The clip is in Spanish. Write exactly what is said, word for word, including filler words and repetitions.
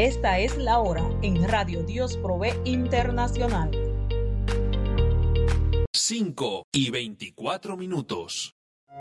Esta es la hora en Radio Dios Provee Internacional. cinco y veinticuatro minutos.